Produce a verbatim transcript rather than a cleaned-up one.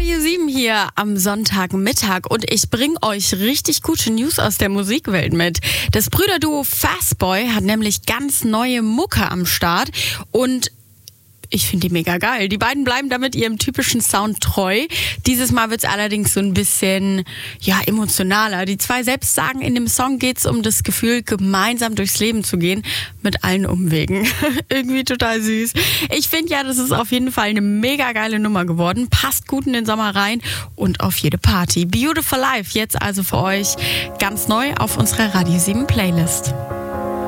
Radio sieben hier am Sonntagmittag und ich bringe euch richtig gute News aus der Musikwelt mit. Das Brüderduo Fastboy hat nämlich ganz neue Mucke am Start und ich finde die mega geil. Die beiden bleiben damit ihrem typischen Sound treu. Dieses Mal wird es allerdings so ein bisschen ja, emotionaler. Die zwei selbst sagen, in dem Song geht es um das Gefühl, gemeinsam durchs Leben zu gehen, mit allen Umwegen. Irgendwie total süß. Ich finde ja, das ist auf jeden Fall eine mega geile Nummer geworden. Passt gut in den Sommer rein und auf jede Party. Beautiful Life, jetzt also für euch ganz neu auf unserer Radio sieben Playlist.